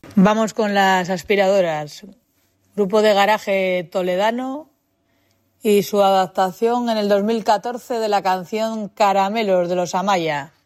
Vamos con las aspiradoras. Grupo de garaje toledano y su adaptación en el 2014 de la canción Caramelos de los Amaya.